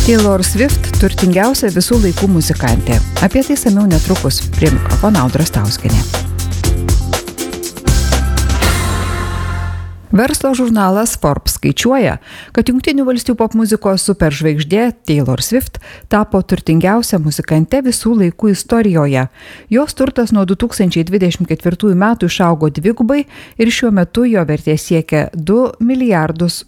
Taylor Swift turtingiausia visų laikų muzikantė. Apie tai samiau netrukus. Prie mikrofono Audra Stauskienė. Verslo žurnalas Forbes skaičiuoja, kad Jungtinių valstijų popmuzikos superžvaigždė Taylor Swift tapo turtingiausia muzikante visų laikų istorijoje. Jos turtas nuo 2024 metų išaugo dvigubai ir šiuo metu jo vertė siekia $2 milijardus.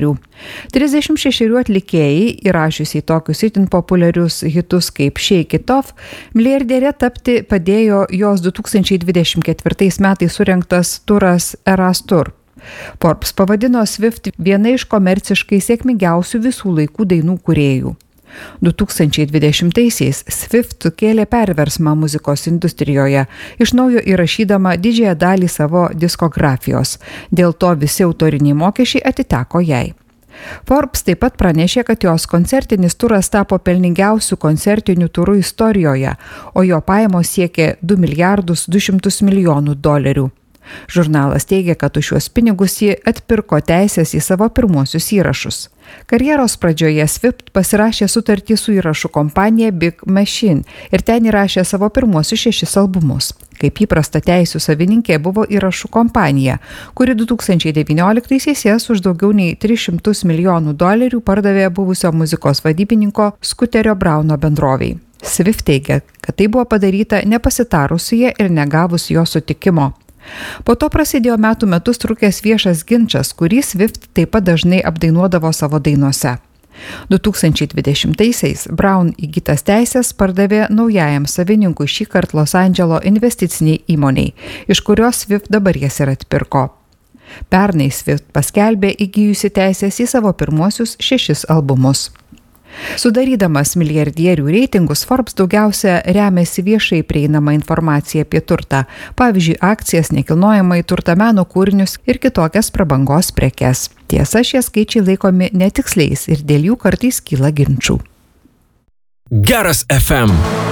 36 atlikėjai, įrašiusiai tokius itin populiarius hitus kaip Shake It Off, milijardierė tapti padėjo jos 2024 metais surengtas turas Eras Tour. Forbes pavadino Swift viena iš komerciškai sėkmingiausių visų laikų dainų kūrėjų. 2020-aisiais Swift sukėlė perversmą muzikos industrijoje, iš naujo įrašydama didžiąją dalį savo diskografijos. Dėl to visi autoriniai mokesčiai atiteko jai. Forbes taip pat pranešė, kad jos koncertinis turas tapo pelningiausių koncertinių turų istorijoje, o jo pajamos siekė $2 milijardus 200 milijonų. Žurnalas teigia, kad už šiuos pinigus ji atpirko teisės į savo pirmuosius įrašus. Karjeros pradžioje Swift pasirašė sutartį su įrašų kompanija Big Machine ir ten įrašė savo pirmuosius 6 albumus. Kaip įprasta teisių savininkė buvo įrašų kompanija, kuri 2019-aisiais jas už daugiau nei $300 milijonų pardavė buvusio muzikos vadybininko Scooterio Brauno bendrovei. Swift teigia, kad tai buvo padaryta nepasitarus su ja ir negavus jo sutikimo. Po to prasidėjo metų metus trukęs viešas ginčas, kurį Swift taip pat dažnai apdainuodavo savo dainose. 2020-aisiais Brown įgytas teisės pardavė naujajam savininkui šįkart Los Andželo investiciniai įmoniai, iš kurios Swift dabar jas ir atpirko. Pernai Swift paskelbė įgijusi teisės į savo pirmuosius 6 albumus. Sudarydamas milijardierių reitingus, Forbes daugiausia remiasi viešai prieinamą informaciją apie turtą, pavyzdžiui, akcijas, nekilnojamąjį turtą, meno kūrinius ir kitokias prabangos prekes. Tiesa, šie skaičiai laikomi netiksliais ir dėl jų kartais kyla ginčų. Geras FM.